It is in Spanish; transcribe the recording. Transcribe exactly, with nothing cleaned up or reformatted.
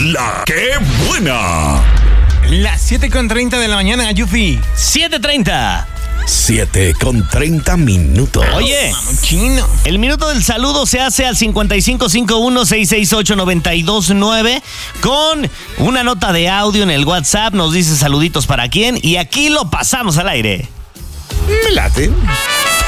La ¡Qué buena! Las siete con treinta de la mañana, Yufi. siete treinta. siete con treinta minutos. Oye, Vamos, chino. el minuto del saludo se hace al cincuenta y cinco cincuenta y uno, seiscientos sesenta y ocho, noventa y dos nueve con una nota de audio en el WhatsApp. Nos dice saluditos para quién y aquí lo pasamos al aire. Me late.